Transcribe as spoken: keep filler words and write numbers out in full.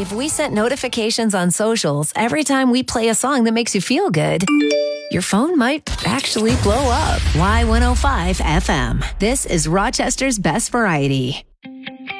if we set notifications on socials every time we play a song that makes you feel good, your phone might actually blow up. Y one oh five F M. This is Rochester's Best Variety.